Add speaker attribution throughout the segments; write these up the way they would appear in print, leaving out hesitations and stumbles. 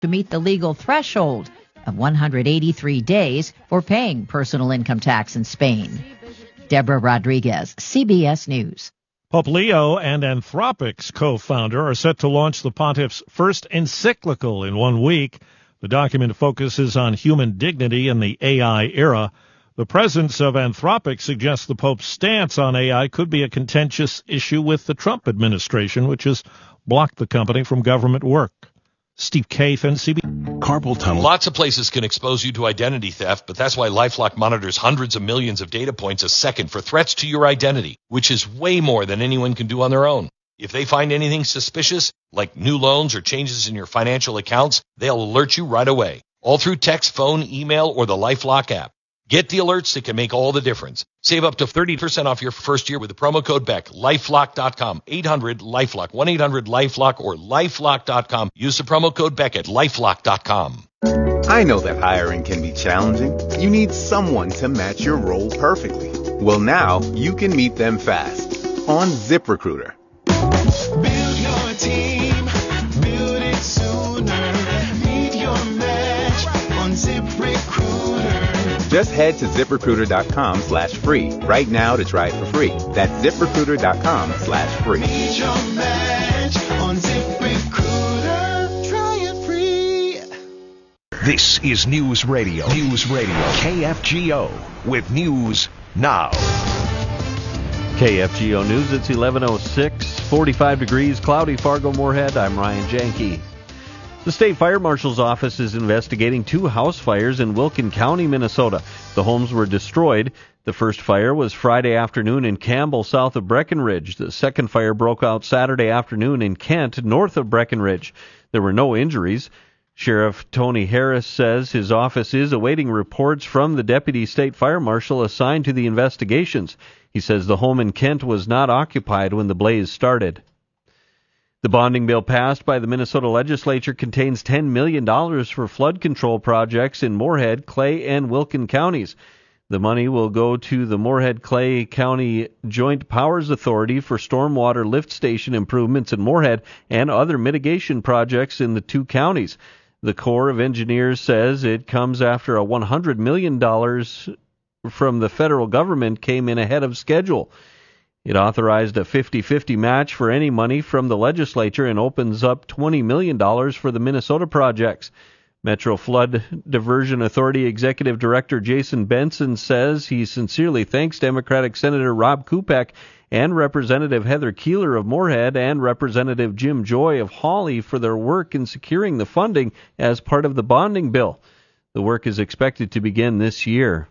Speaker 1: to meet the legal threshold of 183 days for paying personal income tax in Spain. Deborah Rodriguez, CBS News.
Speaker 2: Pope Leo and Anthropic's co-founder are set to launch the pontiff's first encyclical in 1 week. The document focuses on human dignity in the AI era. The presence of Anthropic suggests the Pope's stance on AI could be a contentious issue with the Trump administration, which has blocked the company from government work. Steve Kaif, NCB.
Speaker 3: Carpal tunnel.
Speaker 4: Lots of places can expose you to identity theft, but that's why LifeLock monitors hundreds of millions of data points a second for threats to your identity, which is way more than anyone can do on their own. If they find anything suspicious, like new loans or changes in your financial accounts, they'll alert you right away, all through text, phone, email, or the LifeLock app. Get the alerts that can make all the difference. Save up to 30% off your first year with the promo code BECK. LifeLock.com, 800-LifeLock, 1-800-LifeLock, or LifeLock.com. Use the promo code BECK at LifeLock.com.
Speaker 5: I know that hiring can be challenging. You need someone to match your role perfectly. Well, now you can meet them fast on ZipRecruiter.
Speaker 6: Build your team, build it sooner. Meet your match on ZipRecruiter.
Speaker 5: Just head to ZipRecruiter.com/free right now to try it for free. That's ZipRecruiter.com/free.
Speaker 6: Meet your match on ZipRecruiter. Try it free.
Speaker 3: This is News Radio. News Radio. KFGO with News Now.
Speaker 7: KFGO News, it's 11:06, 45 degrees, cloudy, Fargo, Moorhead. I'm Ryan Janke. The State Fire Marshal's Office is investigating 2 house fires in Wilkin County, Minnesota. The homes were destroyed. The first fire was Friday afternoon in Campbell, south of Breckenridge. The second fire broke out Saturday afternoon in Kent, north of Breckenridge. There were no injuries. Sheriff Tony Harris says his office is awaiting reports from the Deputy State Fire Marshal assigned to the investigations. He says the home in Kent was not occupied when the blaze started. The bonding bill passed by the Minnesota legislature contains $10 million for flood control projects in Moorhead, Clay, and Wilkin counties. The money will go to the Moorhead-Clay County Joint Powers Authority for stormwater lift station improvements in Moorhead and other mitigation projects in the 2 counties. The Corps of Engineers says it comes after a $100 million from the federal government came in ahead of schedule. It authorized a 50-50 match for any money from the legislature and opens up $20 million for the Minnesota projects. Metro Flood Diversion Authority Executive Director Jason Benson says he sincerely thanks Democratic Senator Rob Kupek and Representative Heather Keeler of Moorhead and Representative Jim Joy of Hawley for their work in securing the funding as part of the bonding bill. The work is expected to begin this year.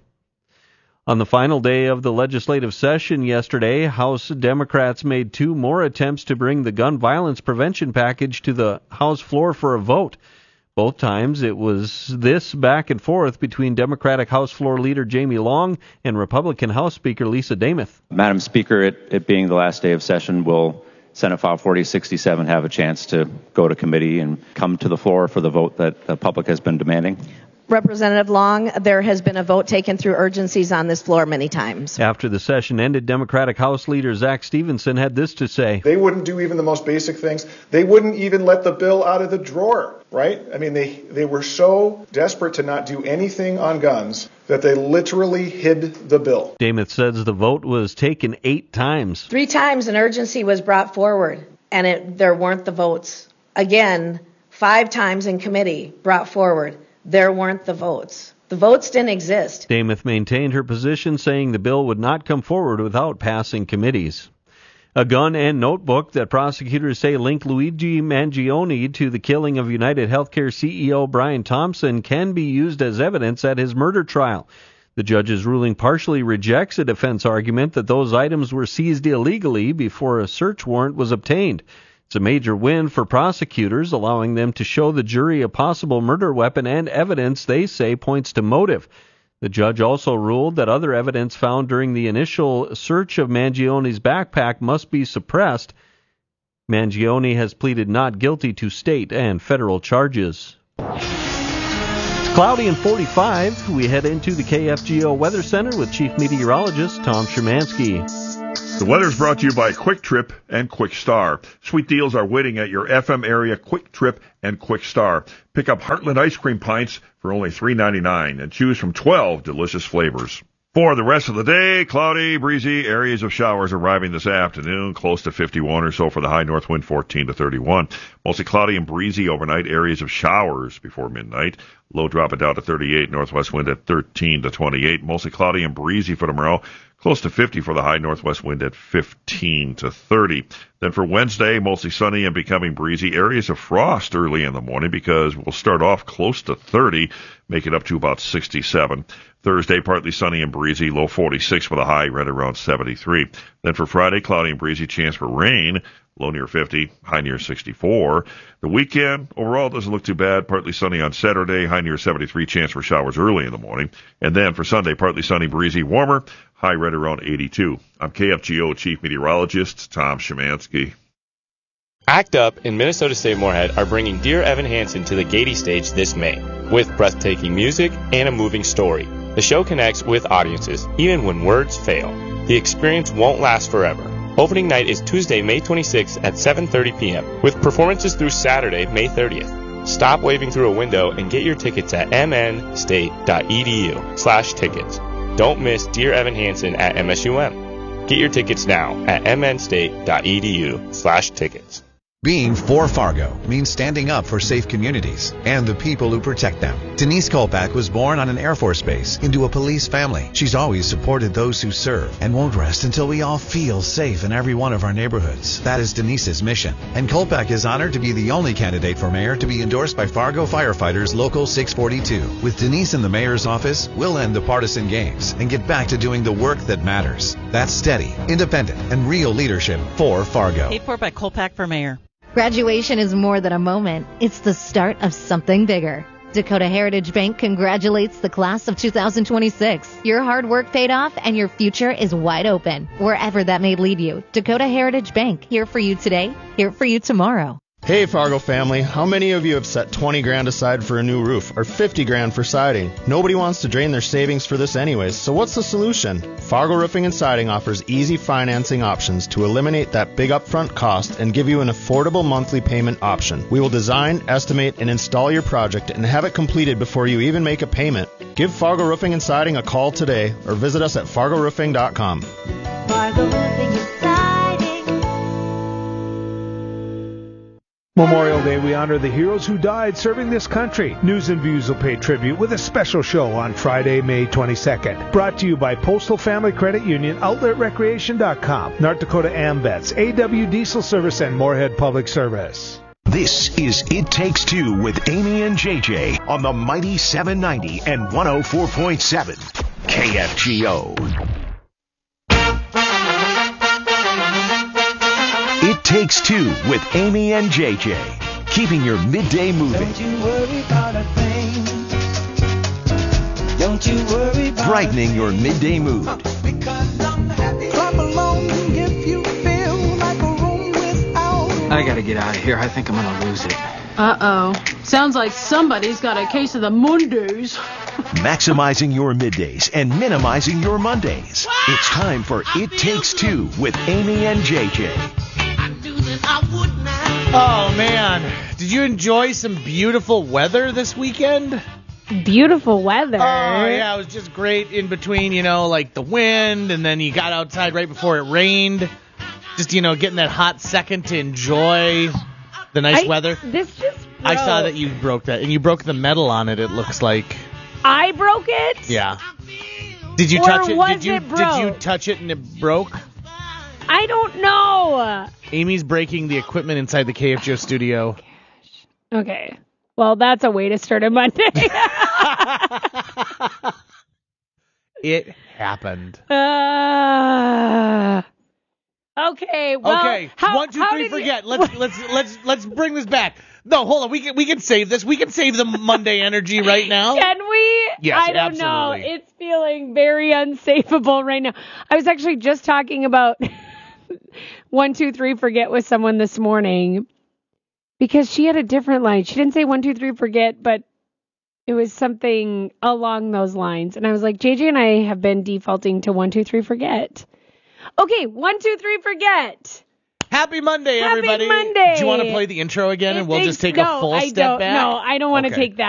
Speaker 7: On the final day of the legislative session yesterday, House Democrats made 2 more attempts to bring the gun violence prevention package to the House floor for a vote. Both times it was this back and forth between Democratic House Floor Leader Jamie Long and Republican House Speaker Lisa Demuth.
Speaker 8: Madam Speaker, it being the last day of session, will Senate File 4067 have a chance to go to committee and come to the floor for the vote that the public has been demanding?
Speaker 9: Representative Long, there has been a vote taken through urgencies on this floor many times.
Speaker 7: After the session ended, Democratic House Leader Zach Stevenson had this to say.
Speaker 10: They wouldn't do even the most basic things. They wouldn't even let the bill out of the drawer, right? I mean, they were so desperate to not do anything on guns that they literally hid the bill.
Speaker 7: Demuth says the vote was taken 8 times.
Speaker 9: 3 times an urgency was brought forward, and there weren't the votes. Again, 5 times in committee brought forward. There weren't the votes. The votes didn't exist.
Speaker 7: Demuth maintained her position, saying the bill would not come forward without passing committees. A gun and notebook that prosecutors say link Luigi Mangione to the killing of United Healthcare CEO Brian Thompson can be used as evidence at his murder trial. The judge's ruling partially rejects a defense argument that those items were seized illegally before a search warrant was obtained. It's a major win for prosecutors, allowing them to show the jury a possible murder weapon and evidence they say points to motive. The judge also ruled that other evidence found during the initial search of Mangione's backpack must be suppressed. Mangione has pleaded not guilty to state and federal charges. It's cloudy and 45. We head into the KFGO Weather Center with Chief Meteorologist Tom Szymanski.
Speaker 11: The weather's brought to you by Quick Trip and Quick Star. Sweet deals are waiting at your FM area Quick Trip and Quick Star. Pick up Heartland ice cream pints for only $3.99 and choose from 12 delicious flavors. For the rest of the day, cloudy, breezy, areas of showers arriving this afternoon, close to 51 or so for the high north wind, 14 to 31. Mostly cloudy and breezy overnight, areas of showers before midnight. Low dropping down to 38, northwest wind at 13 to 28. Mostly cloudy and breezy for tomorrow, close to 50 for the high northwest wind at 15 to 30. Then for Wednesday, mostly sunny and becoming breezy, areas of frost early in the morning because we'll start off close to 30, make it up to about 67. Thursday, partly sunny and breezy, low 46 for the high, right around 73. Then for Friday, cloudy and breezy, chance for rain, low near 50, high near 64. The weekend, overall, doesn't look too bad. Partly sunny on Saturday, high near 73, chance for showers early in the morning. And then for Sunday, partly sunny, breezy, warmer, high right around 82. I'm KFGO Chief Meteorologist Tom Szymanski.
Speaker 12: ACT UP and Minnesota State Moorhead are bringing Dear Evan Hansen to the Gaiety stage this May, with breathtaking music and a moving story. The show connects with audiences, even when words fail. The experience won't last forever. Opening night is Tuesday, May 26th at 7:30 p.m., with performances through Saturday, May 30th. Stop waving through a window and get your tickets at mnstate.edu/tickets. Don't miss Dear Evan Hansen at MSUM. Get your tickets now at mnstate.edu/tickets.
Speaker 13: Being for Fargo means standing up for safe communities and the people who protect them. Denise Kolpak was born on an Air Force base into a police family. She's always supported those who serve and won't rest until we all feel safe in every one of our neighborhoods. That is Denise's mission. And Kolpak is honored to be the only candidate for mayor to be endorsed by Fargo Firefighters Local 642. With Denise in the mayor's office, we'll end the partisan games and get back to doing the work that matters. That's steady, independent, and real leadership for Fargo.
Speaker 14: Paid for by Kolpak for mayor.
Speaker 15: Graduation is more than a moment. It's the start of something bigger. Dakota Heritage Bank congratulates the class of 2026. Your hard work paid off and your future is wide open. Wherever that may lead you, Dakota Heritage Bank, here for you today, here for you tomorrow.
Speaker 16: Hey Fargo family, how many of you have set 20 grand aside for a new roof or 50 grand for siding? Nobody wants to drain their savings for this anyways, so what's the solution? Fargo Roofing and Siding offers easy financing options to eliminate that big upfront cost and give you an affordable monthly payment option. We will design, estimate, and install your project and have it completed before you even make a payment. Give Fargo Roofing and Siding a call today or visit us at fargoroofing.com.
Speaker 6: Fargo Roofing and Siding.
Speaker 17: Memorial Day, we honor the heroes who died serving this country. News and Views will pay tribute with a special show on Friday, May 22nd. Brought to you by Postal Family Credit Union, OutletRecreation.com, North Dakota AmVets, AW Diesel Service, and Moorhead Public Service.
Speaker 3: This is It Takes Two with Amy and JJ on the mighty 790 and 104.7 KFGO. It Takes Two with Amy and JJ. Keeping your midday moving.
Speaker 6: Don't you worry about a thing. Don't you worry about
Speaker 3: brightening your midday mood.
Speaker 6: Because I'm happy. Clap along if you feel like a room without.
Speaker 18: I gotta get out of here. I think I'm gonna lose it.
Speaker 19: Uh-oh. Sounds like somebody's got a case of the Mondays.
Speaker 3: Maximizing your middays and minimizing your Mondays. It's time for It Takes Two with Amy and JJ.
Speaker 20: Oh, man. Did you enjoy some beautiful weather this weekend?
Speaker 21: Beautiful weather.
Speaker 20: Oh, yeah. It was just great in between, like the wind, and then you got outside right before it rained. Just, getting that hot second to enjoy the nice weather.
Speaker 21: This just broke.
Speaker 20: I saw that you broke that, and you broke the metal on it, it looks like.
Speaker 21: I broke it?
Speaker 20: Yeah. Did you touch it? Did you touch it and it broke?
Speaker 21: I don't know.
Speaker 20: Amy's breaking the equipment inside the KFGO studio.
Speaker 21: Okay. Well, that's a way to start a Monday.
Speaker 20: It happened.
Speaker 21: Okay. Well,
Speaker 20: okay. 1, 2, 3. Forget. Let's bring this back. No, hold on. We can save this. We can save the Monday energy right now.
Speaker 21: Can we?
Speaker 20: Yes,
Speaker 21: I don't
Speaker 20: absolutely.
Speaker 21: know. It's feeling very unsafeable right now. I was actually just talking about 1, 2, 3. Forget with someone this morning because she had a different line. She didn't say 1, 2, 3. Forget, but it was something along those lines. And I was like, JJ and I have been defaulting to 1, 2, 3. Forget. Okay, 1, 2, 3, forget.
Speaker 20: Happy Monday,
Speaker 21: Happy
Speaker 20: everybody.
Speaker 21: Monday.
Speaker 20: Do you want to play the intro again and we'll just take a full step back?
Speaker 21: No, I don't want to take that.